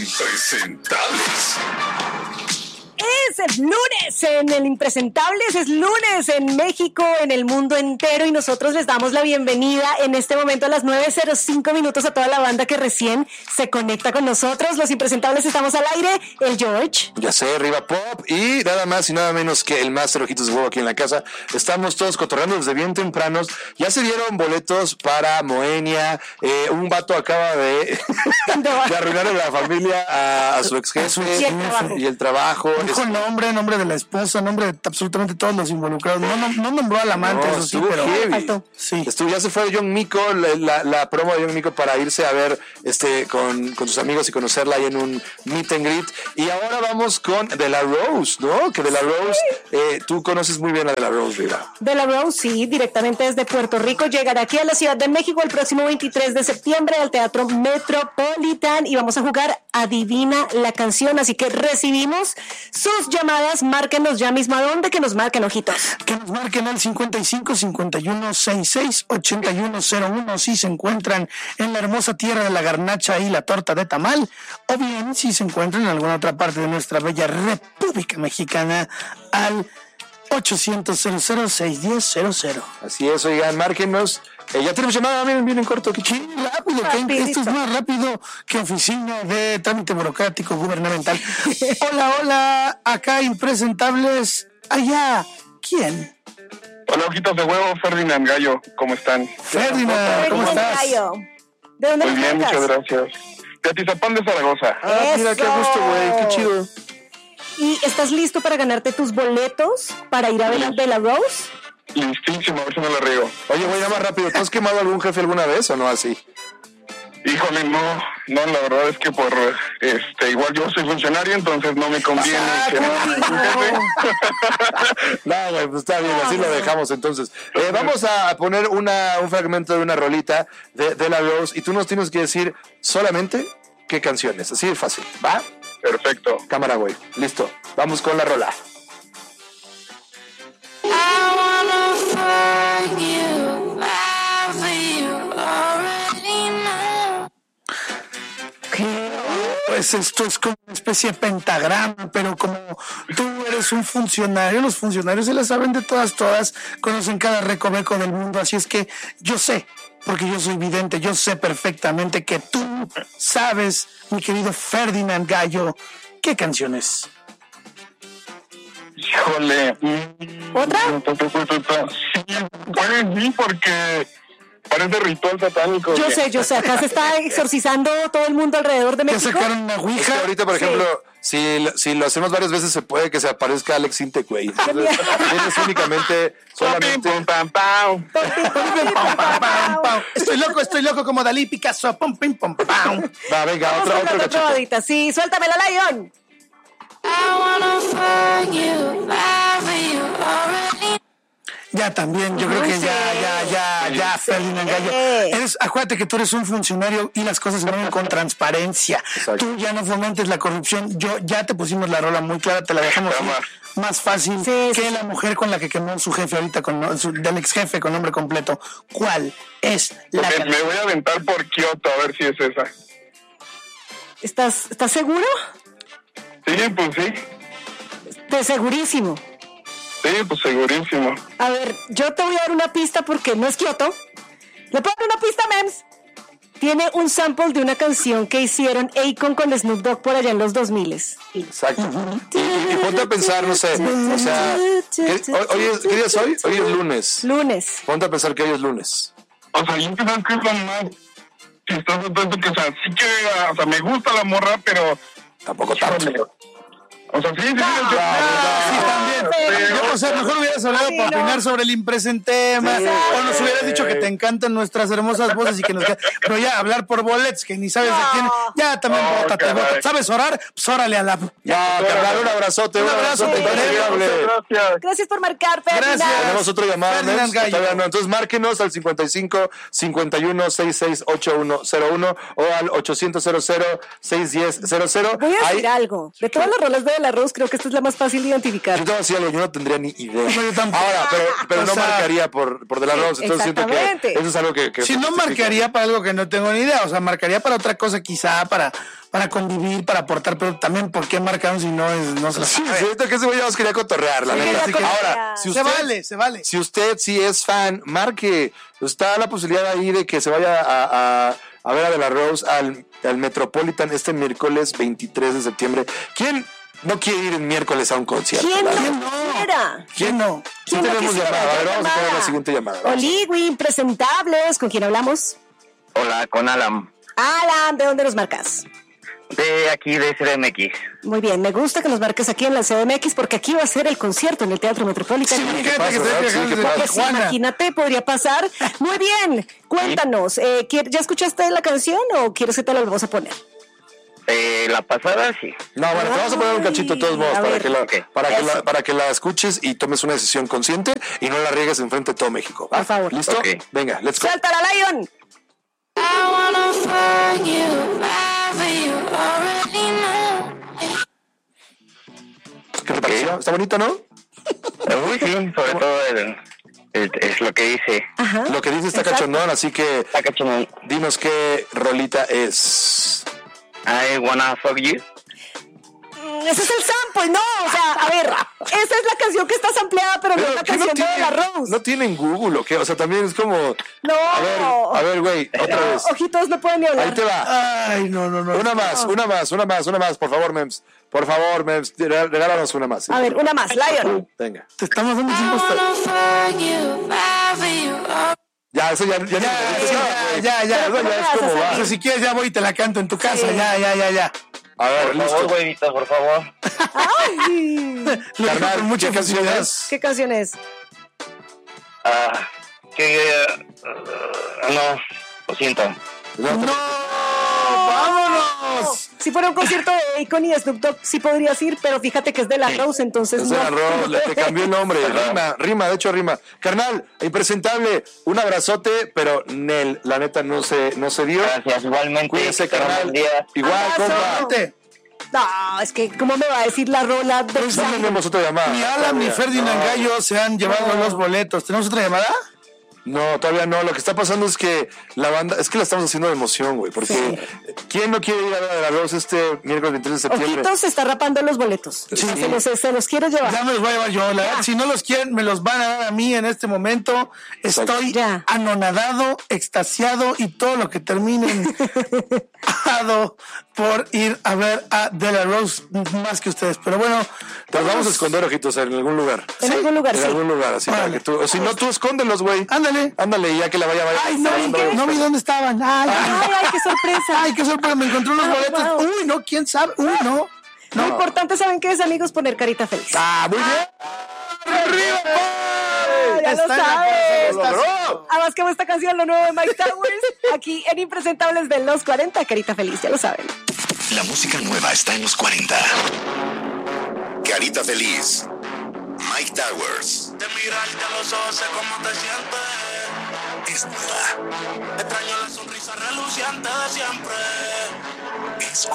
Impresentables. Es lunes en el Impresentables, es lunes en México, en el mundo entero, y nosotros les damos la bienvenida en este momento a las 9:05 minutos a toda la banda que recién se conecta con nosotros. Los Impresentables estamos al aire, el George. Ya sé, Riva Pop, y nada más y nada menos que el Master Ojitos de Huevo aquí en la casa. Estamos todos cotorreando desde bien tempranos. Ya se dieron boletos para Moenia. Un vato acaba de arruinarle la familia a su ex jefe y el trabajo. Dijo nombre de la esposa, nombre de absolutamente todos los involucrados. No nombró al amante, eso sí, pero faltó. Sí. Ya se fue John Mico, la promo de John Mico para irse a ver con sus amigos y conocerla ahí en un meet and greet. Y ahora vamos con De La Rose, ¿no? Que De La Rose, tú conoces muy bien a De La Rose, Riva. De La Rose, sí, directamente desde Puerto Rico. Llegará aquí a la Ciudad de México el próximo 23 de septiembre al Teatro Metropolitan y vamos a jugar Adivina la Canción. Así que recibimos sus llamadas. Márquenos ya mismo. ¿A dónde? Que nos marquen, ojitos. Que nos marquen al 55 51 66 8101 si se encuentran en la hermosa tierra de la garnacha y la torta de tamal, o bien si se encuentran en alguna otra parte de nuestra bella República Mexicana al 800-00-610-00. Así es, oigan, márquenos. Ya tenemos llamada, miren corto. Sí, rápido, esto es más rápido que oficina de trámite burocrático gubernamental. Hola, acá Impresentables, allá, ¿quién? Hola, ojitos de huevo, Ferdinand Gallo, ¿cómo están? Ferdinand, ¿cómo estás? Gallo. ¿De dónde Muy bien, marcas? muchas gracias. De Atizapán de Zaragoza. Mira, qué gusto, güey, qué chido. ¿Y estás listo para ganarte tus boletos para ir a ver a De La Rose? Listísimo, a ver si no la riego. Oye, güey, nada más rápido, ¿tú has quemado algún jefe alguna vez o no así? Híjole, no, la verdad es que igual yo soy funcionario, entonces no me conviene que un jefe. No, güey, pues está bien, así lo dejamos entonces. Vamos a poner un fragmento de una rolita de La Rose y tú nos tienes que decir solamente qué canciones, así de fácil, ¿va? Perfecto. Cámara, güey, listo, vamos con la rola. Pues esto es como una especie de pentagrama, pero como tú eres un funcionario, los funcionarios se la saben de todas, conocen cada recoveco del mundo, así es que yo sé, porque yo soy vidente, yo sé perfectamente que tú sabes, mi querido Ferdinand Gallo, ¿qué canciones? Híjole. ¿Otra? Sí, porque parece ritual satánico. Yo sé, acá se está exorcizando todo el mundo alrededor de ¿Te México. sacaron una ouija? Es que ahorita, por ejemplo, si lo hacemos varias veces, se puede que se aparezca Alex Intec, güey. Entonces, tienes únicamente, solamente... Estoy loco como Dalí, Picasso, pum, pim, pum, pam. Va, venga, otra cachita. probadita. Sí, suéltamela, Lion. Ya también, yo creo que ya, Ferdinand Gallo. Acuérdate que tú eres un funcionario y las cosas se mueven con transparencia. Exacto. Tú ya no fomentes la corrupción. Ya te pusimos la rola muy clara, te la dejamos más fácil que la mujer con la que quemó su jefe ahorita, del ex jefe con nombre completo. ¿Cuál es la canción? Me voy a aventar por Kioto, a ver si es esa. ¿Estás seguro? Sí, pues sí. Segurísimo. Sí, pues segurísimo. A ver, yo te voy a dar una pista porque no es Kioto. ¿Le puedo dar una pista, Mems? Tiene un sample de una canción que hicieron Akon con Snoop Dogg por allá en los 2000. Exacto. Y ponte a pensar, no sé, o sea, ¿qué día es hoy? Hoy es lunes. Lunes. Ponte a pensar que hoy es lunes. O sea, yo creo que es lo más chistoso tanto que, o sea, sí que, o sea, me gusta la morra, pero tampoco tanto. O sea, sí, sí, también. O sea, mejor hubieras hablado para opinar sobre el impresentema, o nos hubieras dicho que te encantan nuestras hermosas voces y que nos pero ya hablar por boletos que ni sabes de quién, ya también bótate. ¿Sabes orar? Pues órale a la... Ya, carnal, un abrazote. Gracias por marcar, Ferdinand. Gracias. Tenemos otro llamado, no. Entonces márquenos al 55 51 66 8101 o al 800 610 00. Voy a decir algo. De todas las rolas de La Rose, creo que esta es la más fácil de identificar. Yo te voy a decir algo, yo no tendría ni idea. Ahora, pero no marcaría por De La Rose. Entonces siento que eso es algo que si no marcaría para algo que no tengo ni idea, o sea, marcaría para otra cosa quizá, para para convivir, para aportar, pero también ¿por qué marcaron si no se la Sí, sabe? siento que ese güey ya nos quería cotorrear, la Sí, neta. así que- Ahora, si usted, Se vale. si usted sí es fan, marque. Está la posibilidad ahí de que se vaya a ver a De La Rose al Metropolitan este miércoles 23 de septiembre. ¿Quién no quiere ir el miércoles a un concierto? ¿Quién ¿verdad? no quiera? ¿Quién no? Sí ¿Quién no tenemos quisiera? llamada. A ver, vamos a tener Llamada. la siguiente llamada. Oligui, impresentables. ¿Con quién hablamos? Hola, con Alan, Alan, ¿de dónde nos marcas? de aquí de CDMX. Muy bien, me gusta que nos marques aquí en la CDMX porque aquí va a ser el concierto en el Teatro Metropolitano. Imagínate pasa, que estés ¿verdad? Sí, viajando ¿qué desde pasa? Pues Tijuana. imagínate, podría pasar. Muy bien, cuéntanos, ¿ya escuchaste la canción o quieres que te la volvamos a poner? La pasada, sí. No, bueno, te vamos a poner un cachito de todos modos A para ver, que, la, ok. para que la escuches y tomes una decisión consciente y no la riegues enfrente de todo México. ¿va? Por favor. ¿Listo? Ok. Venga, let's go. ¡Suéltala, Lion! I wanna find you, but you already know. ¿Qué te pareció? Está bonita, ¿no? Uy, sí, sobre todo es lo que dice. Ajá. Lo que dice está Exacto. cachondón, así que Está cachón. dinos qué rolita es. I wanna fuck you. Ese es el sample, no, o sea, a ver, esa es la canción que está sampleada, pero no es la ¿qué canción de De La Rose. no tienen Google o qué? O sea, también es como... No. A ver, güey, otra vez. Ojitos no pueden ni hablar. Ahí te va. Ay, no. Una más, por favor, Mems. Por favor, Mems, regálanos una más. ¿sí? A ver, una más, Lion. Venga. Te estamos dando tiempo I hasta... wanna find you, but you already Ya, eso ya. Ya, Eso pero ya ¿cómo es vas a como hacer? va. O sea, si quieres ya voy y te la canto en tu casa, Sí. ya. A ver, Por favor, listo. güeyito, por favor. Ay, Lo dijo Carnal, con mucha ¿qué canción facilidad. es? ¿qué canción es? No, lo siento. No, ¡Vámonos! Si fuera un concierto de Akon y Snoop Dogg, sí podrías ir, pero fíjate que es de La Rose, entonces es no. de La Rose, le te cambió el nombre. Rima, de hecho rima. Carnal, impresentable, un abrazote, pero Nel, la neta no se dio. Gracias, igualmente. Cuídense, Tengan carnal. buen día. Igual, Abrazo. compa. Vete. No, es que, ¿cómo me va a decir la rola de No tenemos otra llamada. Ni Alan ni Ferdinand Gallo se han llevado los boletos. ¿Tenemos otra llamada? No, todavía no. Lo que está pasando es que la banda, es que la estamos haciendo de emoción, güey. Porque ¿quién no quiere ir a ver a De La Rose este miércoles 23 de septiembre? Ojitos se está rapando los boletos. Sí. Se los quiero llevar. Ya me los voy a llevar yo. La verdad, si no los quieren, me los van a dar a mí en este momento. Estoy Ya. anonadado, extasiado y todo lo que termine en ado por ir a ver a De La Rose más que ustedes. Pero bueno, Nos vamos a esconder, ojitos, en algún lugar. En algún lugar, En sí. algún lugar, así para Órale. que tú. O si no, tú escóndelos, güey. ándale. Ándale, y ya que la vaya. Ay, no vi dónde estaban. Ay, Ay, qué sorpresa. ay, qué sorpresa. Me encontré unos Ah, boletos. wow. Uy, no, quién sabe. Uy, no. Lo importante, ¿saben qué es, amigos? Poner carita feliz. Ah, muy bien. ¡Arriba, boy! Ya lo Está en la sabes. ¡Lo logró! Además que esta canción, lo nuevo de Mike Towers, aquí en Impresentables de los 40, carita feliz, ya lo saben. La música nueva está en los 40. Carita Feliz. Mike Towers. De mirarte a los ojos sé cómo te sientes. Es nueva. Extraño la sonrisa reluciente de siempre. Escucha.